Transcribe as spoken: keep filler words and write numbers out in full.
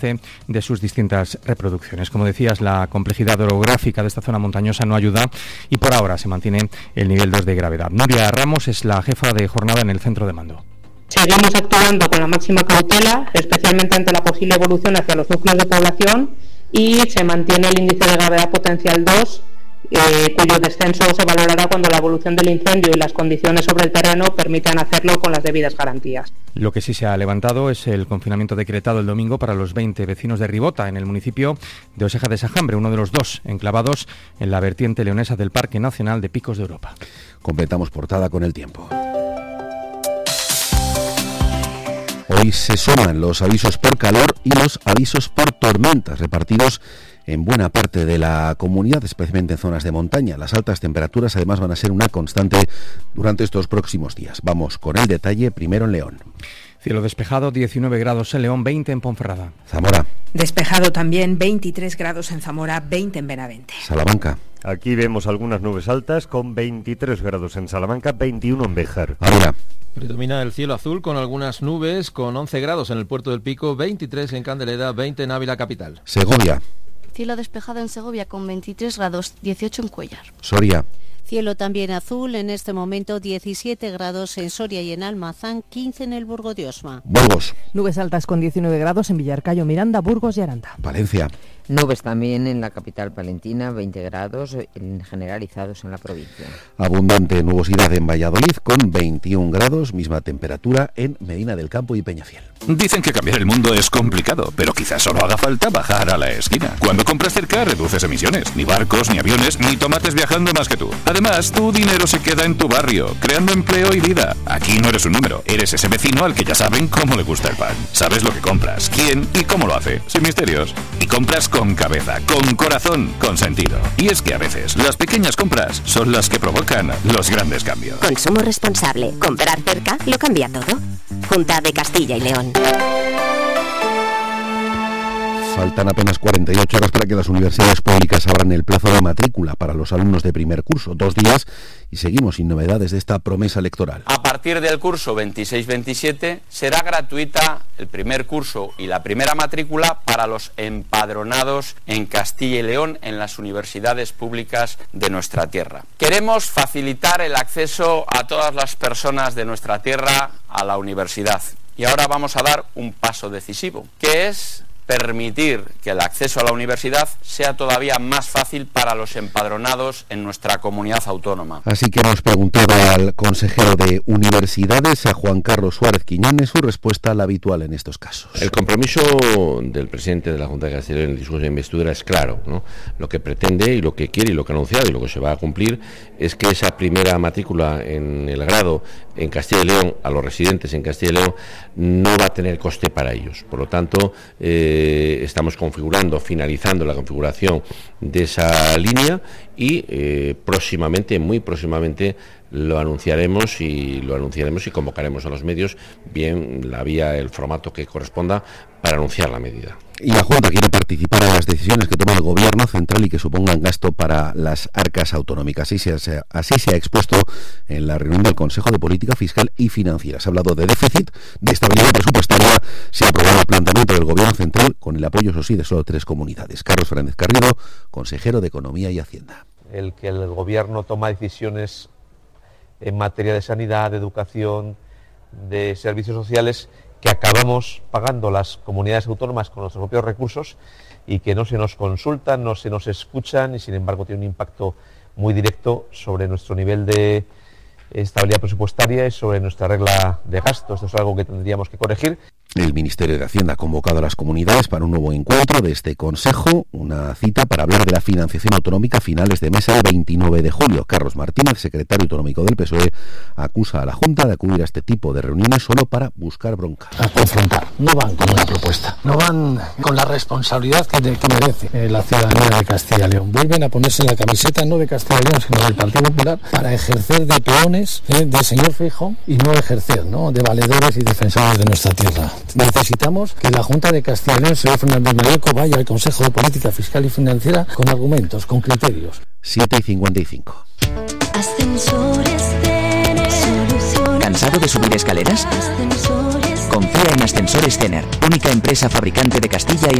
de sus distintas reproducciones. Como decías, la complejidad orográfica de esta zona montañosa no ayuda y por ahora se mantiene el nivel dos de gravedad. Nuria Ramos es la jefa de jornada en el centro de mando. Seguimos actuando con la máxima cautela, especialmente ante la posible evolución hacia los núcleos de población, y se mantiene el índice de gravedad potencial dos, eh, cuyo descenso se valorará cuando la evolución del incendio y las condiciones sobre el terreno permitan hacerlo con las debidas garantías. Lo que sí se ha levantado es el confinamiento decretado el domingo para los veinte vecinos de Ribota, en el municipio de Oseja de Sajambre, uno de los dos enclavados en la vertiente leonesa del Parque Nacional de Picos de Europa. Completamos portada con el tiempo. Hoy se suman los avisos por calor y los avisos por tormentas repartidos en buena parte de la comunidad, especialmente en zonas de montaña. Las altas temperaturas además van a ser una constante durante estos próximos días. Vamos con el detalle, primero en León. Cielo despejado, diecinueve grados en León, veinte en Ponferrada. Zamora. Despejado también, veintitrés grados en Zamora, veinte en Benavente. Salamanca. Aquí vemos algunas nubes altas con veintitrés grados en Salamanca, veintiuno en Béjar. Ávila. Predomina el cielo azul con algunas nubes, con once grados en el Puerto del Pico, veintitrés en Candeleda, veinte en Ávila capital. Segovia. Cielo despejado en Segovia con veintitrés grados, dieciocho en Cuéllar. Soria. Cielo también azul, en este momento diecisiete grados en Soria y en Almazán, quince en el Burgo de Osma. Burgos. Nubes altas con diecinueve grados en Villarcayo, Miranda, Burgos y Aranda. Valencia. Nubes también en la capital palentina, veinte grados generalizados en la provincia. Abundante nubosidad en Valladolid con veintiún grados, misma temperatura en Medina del Campo y Peñafiel. Dicen que cambiar el mundo es complicado, pero quizás solo haga falta bajar a la esquina. Cuando compras cerca reduces emisiones, ni barcos, ni aviones, ni tomates viajando más que tú. Además, tu dinero se queda en tu barrio, creando empleo y vida. Aquí no eres un número, eres ese vecino al que ya saben cómo le gusta el pan. Sabes lo que compras, quién y cómo lo hace, sin misterios. Y compras con cabeza, con corazón, con sentido. Y es que a veces las pequeñas compras son las que provocan los grandes cambios. Consumo responsable. Comprar cerca lo cambia todo. Junta de Castilla y León. Faltan apenas cuarenta y ocho horas para que las universidades públicas abran el plazo de matrícula para los alumnos de primer curso. Dos días y seguimos sin novedades de esta promesa electoral. A partir del curso veintiséis veintisiete será gratuita el primer curso y la primera matrícula para los empadronados en Castilla y León en las universidades públicas de nuestra tierra. Queremos facilitar el acceso a todas las personas de nuestra tierra a la universidad. Y ahora vamos a dar un paso decisivo, que es permitir que el acceso a la universidad sea todavía más fácil para los empadronados en nuestra comunidad autónoma. Así que hemos preguntado al consejero de Universidades, a Juan Carlos Suárez Quiñones, su respuesta la habitual en estos casos. El compromiso del presidente de la Junta de Castilla y León en el discurso de investidura es claro, ¿no? Lo que pretende y lo que quiere y lo que ha anunciado y lo que se va a cumplir es que esa primera matrícula en el grado en Castilla y León, a los residentes en Castilla y León, no va a tener coste para ellos. Por lo tanto, eh, estamos configurando, finalizando la configuración de esa línea y eh, próximamente, muy próximamente, lo anunciaremos y lo anunciaremos y convocaremos a los medios, bien la vía, el formato que corresponda para anunciar la medida. Y la Junta quiere participar en las decisiones que toma el Gobierno central y que supongan gasto para las arcas autonómicas. Así se, así se ha expuesto en la reunión del Consejo de Política Fiscal y Financiera. Se ha hablado de déficit, de estabilidad presupuestaria. Se ha aprobado el planteamiento del Gobierno central con el apoyo, eso sí, de solo tres comunidades. Carlos Fernández Carrido, consejero de Economía y Hacienda. El que el Gobierno toma decisiones en materia de sanidad, de educación, de servicios sociales, que acabamos pagando las comunidades autónomas con nuestros propios recursos y que no se nos consultan, no se nos escuchan y sin embargo tiene un impacto muy directo sobre nuestro nivel de estabilidad presupuestaria y sobre nuestra regla de gasto. Esto es algo que tendríamos que corregir. El Ministerio de Hacienda ha convocado a las comunidades para un nuevo encuentro de este Consejo, una cita para hablar de la financiación autonómica a finales de mes el veintinueve de julio. Carlos Martínez, secretario autonómico del P S O E, acusa a la Junta de acudir a este tipo de reuniones solo para buscar bronca. A confrontar. No van con una propuesta, no van con la responsabilidad que, de, que merece eh, la ciudadanía de Castilla y León. Vuelven a ponerse la camiseta no de Castilla y León, sino del Partido Popular para ejercer de peones eh, del señor Feijóo y no ejercer, ¿no?, de valedores y defensores de nuestra tierra. Necesitamos que la Junta de Castilla y León, señor Fernández Mañueco, vaya al Consejo de Política Fiscal y Financiera con argumentos, con criterios. siete y cincuenta y cinco. Ascensores tiene soluciones. ¿Cansado de subir escaleras? Ascensores. Con Confía en Ascensores Cener, única empresa fabricante de Castilla y